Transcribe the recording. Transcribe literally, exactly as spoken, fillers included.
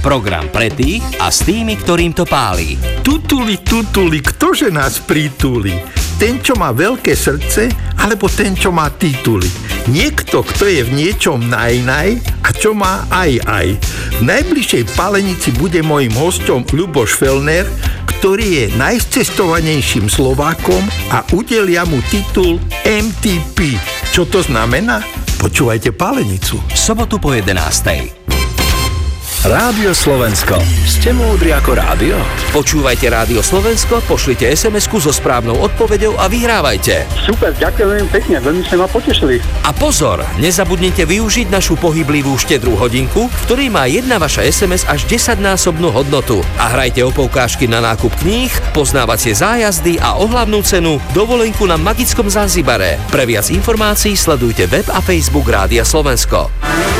Program pre tých a s tými, ktorým to pálí. Tutuli, tutuli, ktože nás pritúli? Ten, čo má veľké srdce, alebo ten, čo má tituly? Niekto, kto je v niečom naj-naj a čo má aj-aj. V najbližšej Palenici bude mojím hosťom Ľuboš Fellner, ktorý je najcestovanejším Slovákom a udelia mu titul em té pé. Čo to znamená? Počúvajte Palenicu. V sobotu po jedenástej. Rádio Slovensko. Ste múdri ako rádio? Počúvajte Rádio Slovensko, pošlite es em esku so správnou odpoveďou a vyhrávajte. Super, ďakujem pekne, veľmi ste ma potešili. A pozor, nezabudnite využiť našu pohyblivú štedrú hodinku, v ktorej má jedna vaša es em es až desaťnásobnú hodnotu. A hrajte o poukážky na nákup kníh, poznávacie zájazdy a ohlavnú cenu dovolenku na magickom Zanzibare. Pre viac informácií sledujte web a Facebook Rádia Slovensko.